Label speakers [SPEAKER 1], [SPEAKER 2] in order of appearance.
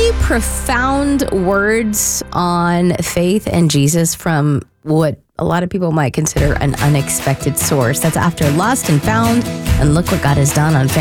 [SPEAKER 1] pretty profound words on faith and Jesus from what a lot of people might consider an unexpected source. That's after Lost and Found, and look what God has done on